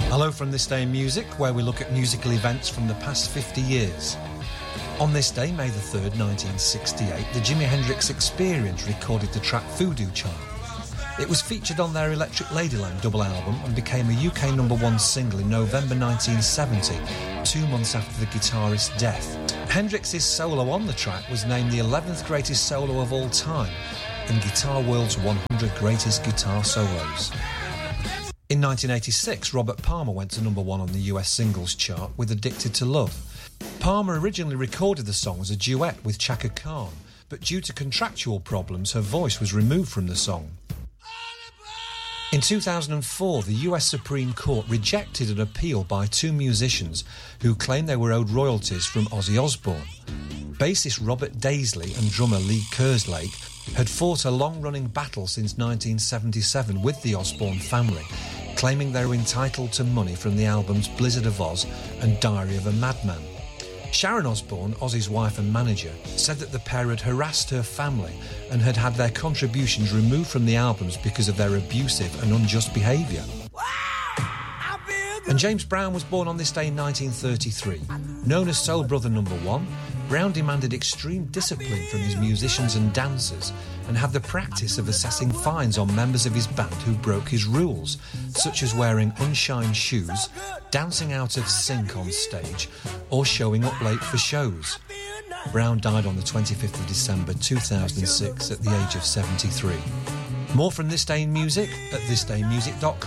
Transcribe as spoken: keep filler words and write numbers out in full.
Hello from This Day in Music, where we look at musical events from the past fifty years. On this day, May the third, nineteen sixty-eight, the Jimi Hendrix Experience recorded the track Voodoo Child. It was featured on their Electric Ladyland double album and became a U K number one single in November nineteen seventy, two months after the guitarist's death. Hendrix's solo on the track was named the eleventh greatest solo of all time in Guitar World's one hundred Greatest Guitar Solos. In nineteen eighty-six, Robert Palmer went to number one on the U S singles chart with Addicted to Love. Palmer originally recorded the song as a duet with Chaka Khan, but due to contractual problems, her voice was removed from the song. In two thousand four, the U S Supreme Court rejected an appeal by two musicians who claimed they were owed royalties from Ozzy Osbourne. Bassist Robert Daisley and drummer Lee Kerslake had fought a long-running battle since nineteen seventy-seven with the Osbourne family, claiming they were entitled to money from the albums Blizzard of Oz and Diary of a Madman. Sharon Osbourne, Ozzy's wife and manager, said that the pair had harassed her family and had had their contributions removed from the albums because of their abusive and unjust behaviour. And James Brown was born on this day in nineteen thirty-three. Known as Soul Brother Number One, Brown demanded extreme discipline from his musicians and dancers and had the practice of assessing fines on members of his band who broke his rules, such as wearing unshined shoes, dancing out of sync on stage, or showing up late for shows. Brown died on the twenty-fifth of December two thousand six at the age of seventy-three. More from This Day in Music at this day music dot com.